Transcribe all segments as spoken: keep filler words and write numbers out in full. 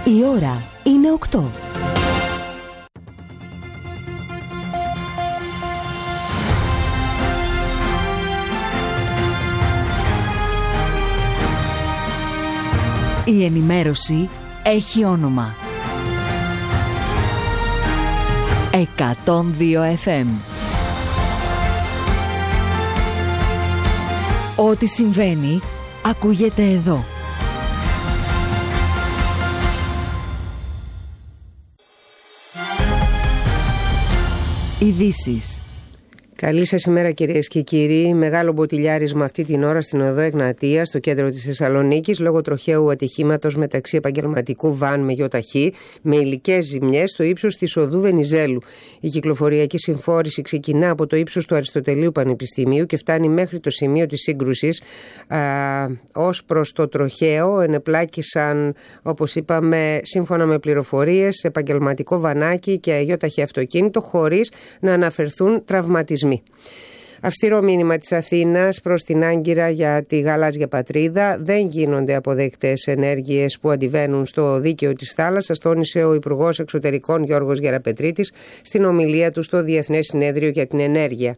Η ώρα είναι οκτώ. Η ενημέρωση έχει όνομα. εκατόν δύο εφ εμ. Ό,τι συμβαίνει, ακούγεται εδώ. Ειδήσεις. Καλή σας ημέρα κυρίες και κύριοι. Μεγάλο μποτιλιάρισμα αυτή την ώρα στην οδό Εγνατία, στο κέντρο της Θεσσαλονίκης, λόγω τροχαίου ατυχήματος μεταξύ επαγγελματικού βαν με γιοταχή με υλικές ζημιές στο ύψος της οδού Βενιζέλου. Η κυκλοφοριακή συμφόρηση ξεκινά από το ύψος του Αριστοτελείου Πανεπιστημίου και φτάνει μέχρι το σημείο της σύγκρουσης. Α, ως προς το τροχαίο, ενεπλάκησαν, όπως είπαμε, σύμφωνα με πληροφορίες, επαγγελματικό βανάκι και γιοταχή αυτοκίνητο, χωρίς να αναφερθούν τραυματισμοί. Αυστηρό μήνυμα της Αθήνας προς την Άγκυρα για τη γαλάζια πατρίδα. Δεν γίνονται αποδεκτές ενέργειες που αντιβαίνουν στο δίκαιο της θάλασσας, τόνισε ο Υπουργός Εξωτερικών Γιώργος Γεραπετρίτης στην ομιλία του στο Διεθνές Συνέδριο για την Ενέργεια.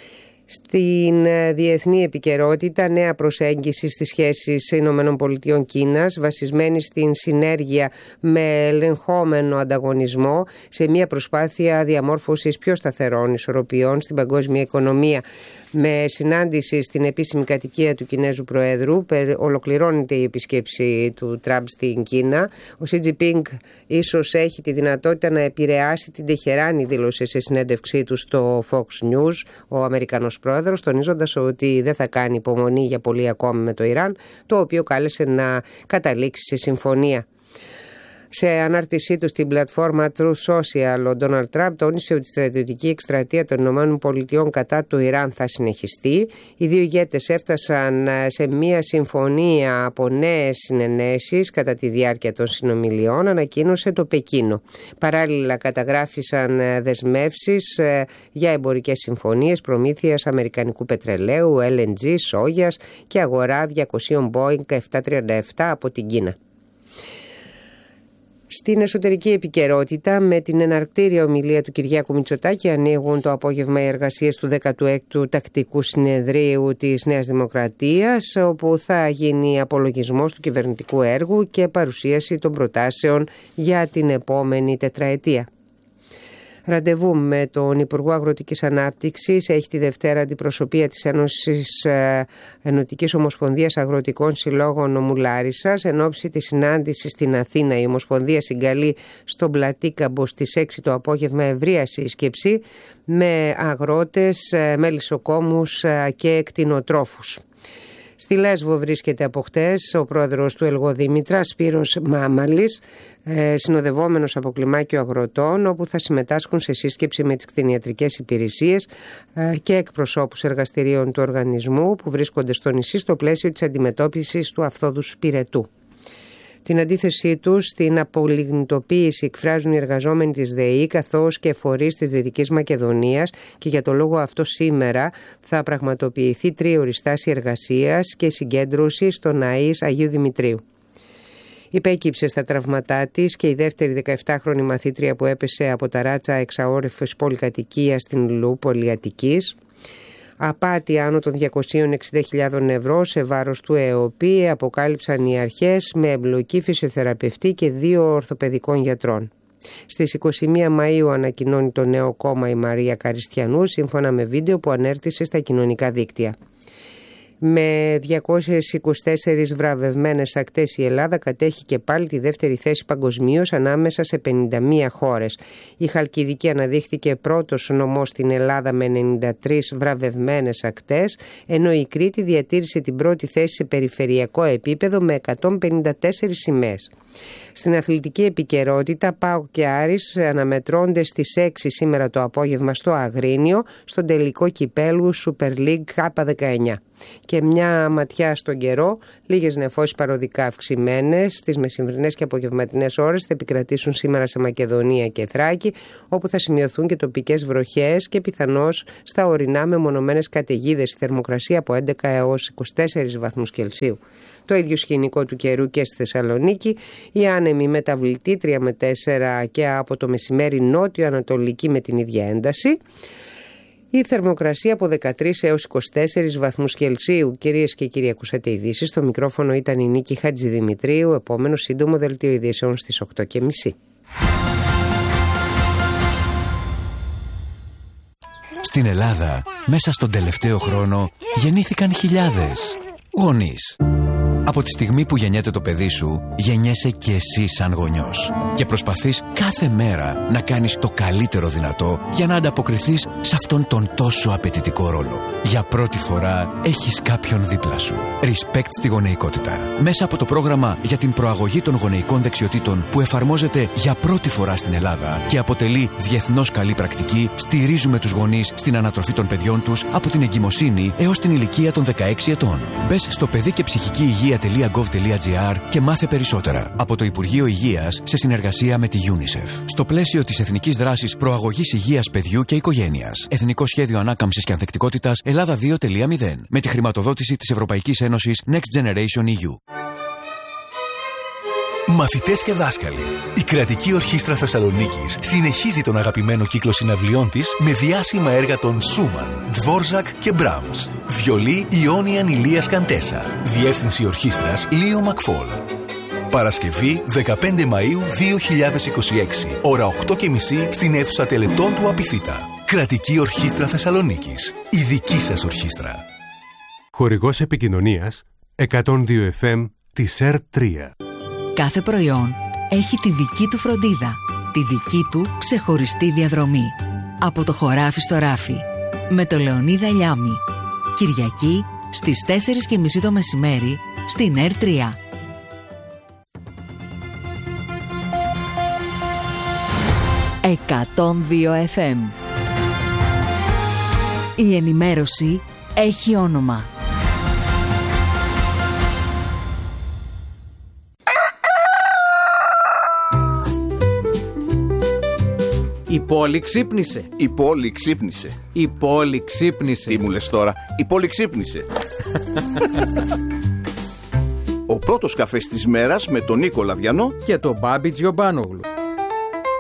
Στην διεθνή επικαιρότητα, νέα προσέγγιση στις σχέσεις ΗΠΑ-Κίνας, βασισμένη στην συνέργεια με ελεγχόμενο ανταγωνισμό, σε μια προσπάθεια διαμόρφωσης πιο σταθερών ισορροπιών στην παγκόσμια οικονομία. Με συνάντηση στην επίσημη κατοικία του Κινέζου Προέδρου, ολοκληρώνεται η επίσκεψη του Τραμπ στην Κίνα. Ο Σι Τζινπίνγκ ίσως έχει τη δυνατότητα να επηρεάσει την Τεχεράνη, δήλωσε σε συνέντευξή του στο Fox News ο Αμερικανός Πρόεδρος, τονίζοντας ότι δεν θα κάνει υπομονή για πολύ ακόμη με το Ιράν, το οποίο κάλεσε να καταλήξει σε συμφωνία. Σε ανάρτησή του στην πλατφόρμα True Social, ο Ντόναλντ Τραμπ τόνισε ότι η στρατιωτική εκστρατεία των ΗΠΑ κατά το Ιράν θα συνεχιστεί. Οι δύο ηγέτες έφτασαν σε μια συμφωνία από νέες συνενέσεις κατά τη διάρκεια των συνομιλιών, ανακοίνωσε το Πεκίνο. Παράλληλα καταγράφησαν δεσμεύσεις για εμπορικές συμφωνίες προμήθειας αμερικανικού πετρελαίου, ελ εν τζι, σόγιας και αγορά διακοσίων Boeing επτακόσια τριάντα επτά από την Κίνα. Στην εσωτερική επικαιρότητα, με την εναρκτήρια ομιλία του Κυριάκου Μητσοτάκη, ανοίγουν το απόγευμα οι εργασίες του δέκατου έκτου Τακτικού Συνεδρίου της Νέας Δημοκρατίας, όπου θα γίνει απολογισμός του κυβερνητικού έργου και παρουσίαση των προτάσεων για την επόμενη τετραετία. Ραντεβού με τον Υπουργό Αγροτικής Ανάπτυξης έχει τη Δευτέρα αντιπροσωπεία της Ένωσης Ενωτικής Ομοσπονδίας Αγροτικών Συλλόγων Νομού Λάρισσας. Εν ώψη της συνάντησης στην Αθήνα, η Ομοσπονδία συγκαλεί στον Πλατήκαμπο στις έξι το απόγευμα ευρεία σύσκεψη με αγρότες, μελισσοκόμους και κτηνοτρόφους. Στη Λέσβο βρίσκεται από χτες ο πρόεδρος του Ελγοδήμητρα, Σπύρος Μάμαλης, συνοδευόμενος από κλιμάκιο αγροτών, όπου θα συμμετάσχουν σε σύσκεψη με τις κτηνιατρικές υπηρεσίες και εκπροσώπους εργαστηρίων του οργανισμού που βρίσκονται στο νησί στο πλαίσιο της αντιμετώπισης του αφθόδους πυρετού. Την αντίθεσή τους στην απολιγνητοποίηση εκφράζουν οι εργαζόμενοι της ΔΕΗ καθώς και φορείς της Δυτικής Μακεδονίας, και για το λόγο αυτό σήμερα θα πραγματοποιηθεί τρίωρη στάση εργασίας και συγκέντρωση στο ΝΑΗΣ Αγίου Δημητρίου. Υπέκυψε στα τραυματά της και η δεύτερη δεκαεπτάχρονη μαθήτρια που έπεσε από τα ράτσα εξαόρεφης πολυκατοικίας στην Λου Πολυαττικής. Απάτη άνω των διακόσιες εξήντα χιλιάδες ευρώ σε βάρος του ΕΟΠΗ αποκάλυψαν οι αρχές με εμπλοκή φυσιοθεραπευτή και δύο ορθοπαιδικών γιατρών. Στις είκοσι μία Μαΐου ανακοινώνει το νέο κόμμα η Μαρία Καριστιανού, σύμφωνα με βίντεο που ανέρτησε στα κοινωνικά δίκτυα. Με διακόσιες είκοσι τέσσερις βραβευμένες ακτές, η Ελλάδα κατέχει και πάλι τη δεύτερη θέση παγκοσμίως ανάμεσα σε πενήντα μία χώρες. Η Χαλκιδική αναδείχθηκε πρώτος νομός στην Ελλάδα με ενενήντα τρεις βραβευμένες ακτές, ενώ η Κρήτη διατήρησε την πρώτη θέση σε περιφερειακό επίπεδο με εκατόν πενήντα τέσσερις σημαίες. Στην αθλητική επικαιρότητα, ΠΑΟΚ και Άρης αναμετρώνται στις έξι σήμερα το απόγευμα στο Αγρίνιο, στον τελικό κυπέλου Super League Κ δεκαεννιά. Και μια ματιά στον καιρό, λίγες νεφώσεις παροδικά αυξημένες στις μεσημβρινές και απογευματινές ώρες θα επικρατήσουν σήμερα σε Μακεδονία και Θράκη, όπου θα σημειωθούν και τοπικές βροχές και πιθανώς στα ορεινά μεμονωμένες καταιγίδες. Η θερμοκρασία από έντεκα έως είκοσι τέσσερις βαθμούς Κελσίου. Το ίδιο σκηνικό του καιρού και στη Θεσσαλονίκη, η άνεμη μεταβλητή τρία με τέσσερα και από το μεσημέρι νότιο-ανατολική με την ίδια ένταση. Η θερμοκρασία από δεκατρείς έως είκοσι τέσσερις βαθμούς Κελσίου. Κυρίες και κύριοι, ακούσατε ειδήσεις. Στο μικρόφωνο ήταν η Νίκη Χατζηδημητρίου. Επόμενο σύντομο δελτίο ειδήσεων στις οκτώ και μισή. Στην Ελλάδα, μέσα στον τελευταίο χρόνο, γεννήθηκαν χιλιάδες γονείς. Από τη στιγμή που γεννιέται το παιδί σου, γεννιέσαι και εσύ σαν γονιός. Και προσπαθείς κάθε μέρα να κάνεις το καλύτερο δυνατό για να ανταποκριθείς σε αυτόν τον τόσο απαιτητικό ρόλο. Για πρώτη φορά έχεις κάποιον δίπλα σου. Respect στη γονεϊκότητα. Μέσα από το πρόγραμμα για την προαγωγή των γονεϊκών δεξιοτήτων που εφαρμόζεται για πρώτη φορά στην Ελλάδα και αποτελεί διεθνώς καλή πρακτική, στηρίζουμε τους γονείς στην ανατροφή των παιδιών τους από την εγκυμοσύνη έως την ηλικία των δεκαέξι ετών. Μπες στο παιδί και ψυχική υγεία .gov.gr και μάθε περισσότερα από το Υπουργείο Υγείας σε συνεργασία με τη UNICEF. Στο πλαίσιο της Εθνικής Δράσης Προαγωγής Υγείας Παιδιού και Οικογένειας. Εθνικό Σχέδιο Ανάκαμψης και Ανθεκτικότητας Ελλάδα δύο κόμμα μηδέν. Με τη χρηματοδότηση της Ευρωπαϊκής Ένωσης Next Generation ι γιου. Μαθητές και δάσκαλοι. Η Κρατική Ορχήστρα Θεσσαλονίκης συνεχίζει τον αγαπημένο κύκλο συναυλιών της με διάσημα έργα των Σούμαν, Ντβόρζακ και Μπράμς. Βιολί Ιόνιαν Ηλίας Καντέσα. Διεύθυνση ορχήστρας Λίο Μακφόλ. Παρασκευή δεκαπέντε Μαΐου δύο χιλιάδες είκοσι έξι, ώρα οκτώ και μισή στην αίθουσα τελετών του Απιθύτα. Κρατική Ορχήστρα Θεσσαλονίκης. Η δική σας ορχήστρα. Χορηγός επικοινωνίας εκατόν δύο εφ εμ της ΕΡ τρία. Κάθε προϊόν έχει τη δική του φροντίδα, τη δική του ξεχωριστή διαδρομή. Από το χωράφι στο ράφι, με το Λεωνίδα Λιάμη. Κυριακή στις τέσσερις και μισή το μεσημέρι στην ΕΡ τρία. εκατόν δύο εφ εμ. Η ενημέρωση έχει όνομα. Η πόλη ξύπνησε. Η πόλη ξύπνησε. Η πόλη ξύπνησε. Τι μου λες τώρα, η πόλη ξύπνησε. Ο πρώτος καφές της μέρας με τον Νίκο Λαδιανό και τον Μπάμπη Τζιομπάνογλου.